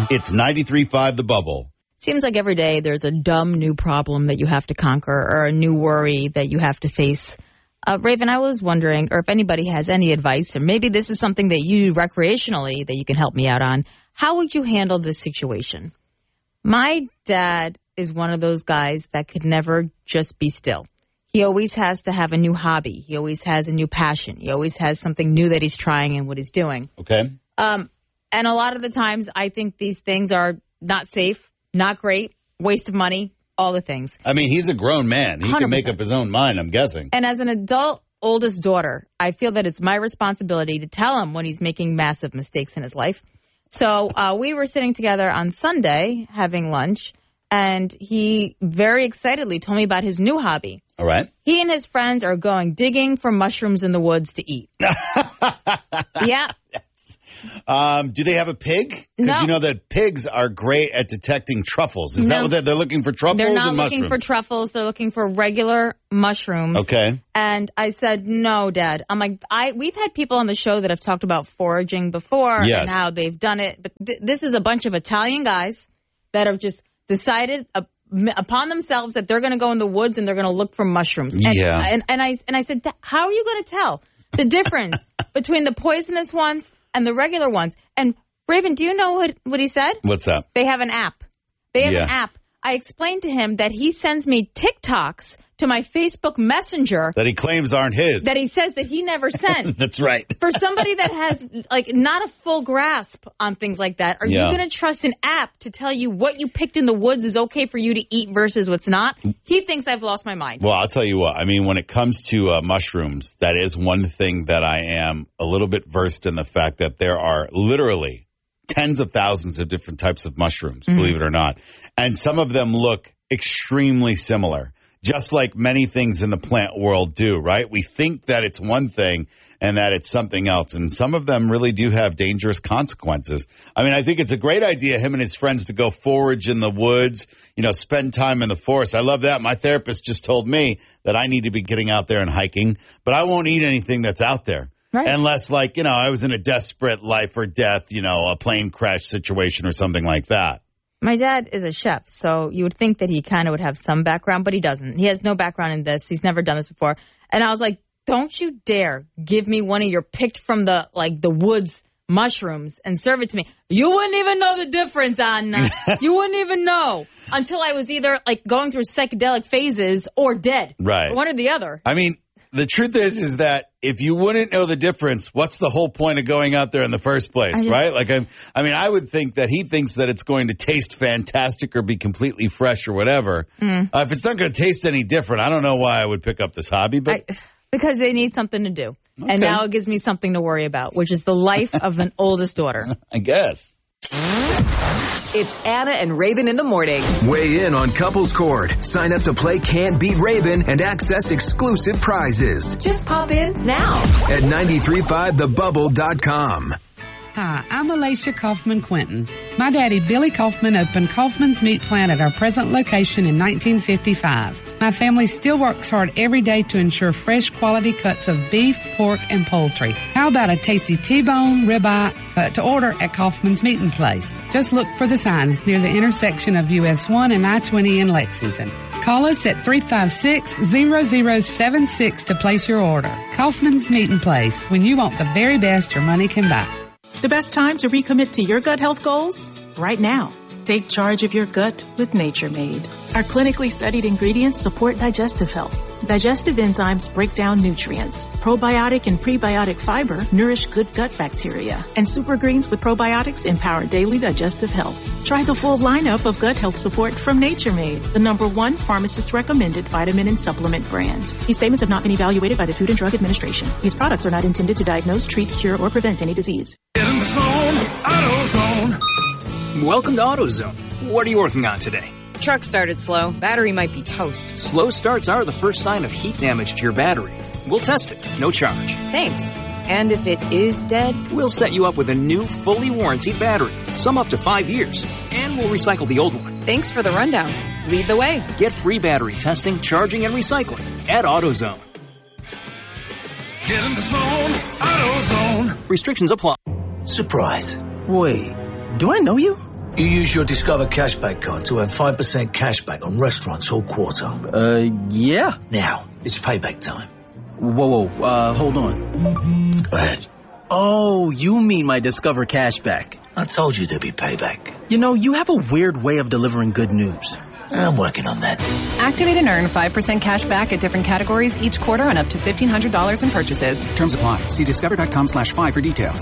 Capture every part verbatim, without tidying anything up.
It's ninety-three point five The Bubble. Seems like every day there's a dumb new problem that you have to conquer or a new worry that you have to face. Uh, Raven, I was wondering, or if anybody has any advice, or maybe this is something that you do recreationally that you can help me out on. How would you handle this situation? My dad is one of those guys that could never just be still. He always has to have a new hobby. He always has a new passion. He always has something new that he's trying and what he's doing. Okay. Um, and a lot of the times I think these things are not safe, not great, waste of money, all the things. I mean, he's a grown man. He one hundred percent can make up his own mind, I'm guessing. And as an adult oldest daughter, I feel that it's my responsibility to tell him when he's making massive mistakes in his life. So uh, we were sitting together on Sunday having lunch, and he very excitedly told me about his new hobby. All right. He and his friends are going digging for mushrooms in the woods to eat. Yeah. Um, do they have a pig? Because No. you know that pigs are great at detecting truffles. Is No. that what they're, they're looking for? Truffles They're not and looking mushrooms? for truffles. They're looking for regular mushrooms. Okay. And I said, no, Dad. I'm like, I we've had people on the show that have talked about foraging before Yes. and how they've done it. But th- this is a bunch of Italian guys that have just decided uh, m- upon themselves that they're going to go in the woods and they're going to look for mushrooms. And, Yeah. And, and, I, and I said, how are you going to tell the difference between the poisonous ones and the regular ones? And Raven, do you know what, what he said? What's up? They have an app. They have Yeah. an app. I explained to him that he sends me TikToks to my Facebook Messenger That he claims aren't his. that he says that he never sent. That's right. For somebody that has like not a full grasp on things like that, are Yeah. you going to trust an app to tell you what you picked in the woods is okay for you to eat versus what's not? He thinks I've lost my mind. Well, I'll tell you what. I mean, when it comes to uh, mushrooms, that is one thing that I am a little bit versed in, the fact that there are literally tens of thousands of different types of mushrooms, Mm-hmm. believe it or not. And some of them look extremely similar, just like many things in the plant world do, right? We think that it's one thing and that it's something else. And some of them really do have dangerous consequences. I mean, I think it's a great idea, him and his friends, to go forage in the woods, you know, spend time in the forest. I love that. My therapist just told me that I need to be getting out there and hiking, but I won't eat anything that's out there. Right. Unless, like, you know, I was in a desperate life or death, you know, a plane crash situation or something like that. My dad is a chef, so you would think that he kind of would have some background, but he doesn't. He has no background in this. He's never done this before. And I was like, don't you dare give me one of your picked from the, like, the woods mushrooms and serve it to me. You wouldn't even know the difference, Anna. You wouldn't even know until I was either, like, going through psychedelic phases or dead. Right. One or the other. I mean, the truth is, is that if you wouldn't know the difference, what's the whole point of going out there in the first place, I just- right? Like, I'm, I mean, I would think that he thinks that it's going to taste fantastic or be completely fresh or whatever. Mm. Uh, if it's not going to taste any different, I don't know why I would pick up this hobby, but I, because they need something to do. Okay. And now it gives me something to worry about, which is the life of an oldest daughter. I guess. It's Anna and Raven in the morning. Weigh in on Couples Court. Sign up to play Can't Beat Raven and access exclusive prizes Just pop in now. at nine three five the bubble dot com. Hi, I'm Alicia Kaufman Quinton. My daddy, Billy Kaufman, opened Kaufman's Meat Plant at our present location in nineteen fifty-five. My family still works hard every day to ensure fresh quality cuts of beef, pork, and poultry. How about a tasty T-bone, ribeye uh, to order at Kaufman's Meat Place? Just look for the signs near the intersection of U S one and I twenty in Lexington. Call us at three five six, zero zero seven six to place your order. Kaufman's Meat Place, when you want the very best your money can buy. The best time to recommit to your gut health goals? Right now. Take charge of your gut with Nature Made. Our clinically studied ingredients support digestive health. Digestive enzymes break down nutrients. Probiotic and prebiotic fiber nourish good gut bacteria. And super greens with probiotics empower daily digestive health. Try the full lineup of gut health support from Nature Made, the number one pharmacist recommended vitamin and supplement brand. These statements have not been evaluated by the Food and Drug Administration. These products are not intended to diagnose, treat, cure, or prevent any disease. Get in the zone, AutoZone. Welcome to AutoZone. What are you working on today? Truck started slow. Battery might be toast. Slow starts are the first sign of heat damage to your battery. We'll test it, no charge. Thanks. And if it is dead? We'll set you up with a new, fully warranted battery, some up to five years, and we'll recycle the old one. Thanks for the rundown. Lead the way. Get free battery testing, charging, and recycling at AutoZone. Get in the zone, AutoZone. Restrictions apply. Surprise. Wait, do I know you? You use your Discover Cashback card to earn five percent cashback on restaurants all quarter. Uh, yeah. Now, it's payback time. Whoa, whoa, uh, hold on. Go ahead. Oh, you mean my Discover Cashback. I told you there'd be payback. You know, you have a weird way of delivering good news. I'm working on that. Activate and earn five percent cash back at different categories each quarter on up to fifteen hundred dollars in purchases. Terms apply. See discover.com slash five for details.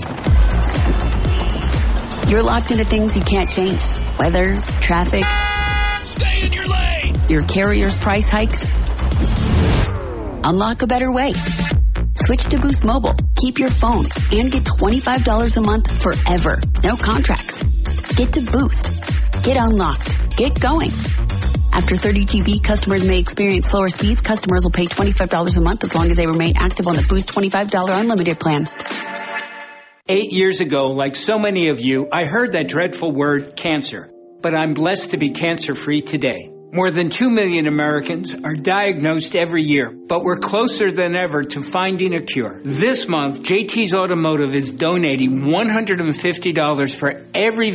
You're locked into things you can't change. Weather, traffic. Stay in your lane. Your carrier's price hikes. Unlock a better way. Switch to Boost Mobile. Keep your phone and get twenty-five dollars a month forever. No contracts. Get to Boost. Get unlocked. Get going. After thirty G B, customers may experience slower speeds. Customers will pay twenty-five dollars a month as long as they remain active on the Boost twenty-five dollars unlimited plan. Eight years ago, like so many of you, I heard that dreadful word cancer. But I'm blessed to be cancer-free today. More than two million Americans are diagnosed every year, but we're closer than ever to finding a cure. This month, J T's Automotive is donating one hundred fifty dollars for every